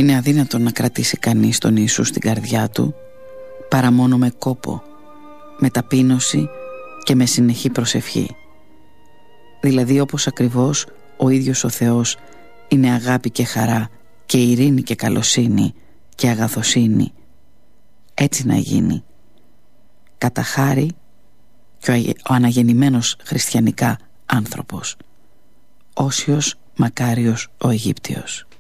Είναι αδύνατο να κρατήσει κανείς τον Ιησού στην καρδιά του παρά μόνο με κόπο, με ταπείνωση και με συνεχή προσευχή. Δηλαδή όπως ακριβώς ο ίδιος ο Θεός είναι αγάπη και χαρά και ειρήνη και καλοσύνη και αγαθοσύνη, έτσι να γίνει. Κατά χάρη και ο αναγεννημένος χριστιανικά άνθρωπος, Όσιος Μακάριος ο Αιγύπτιος.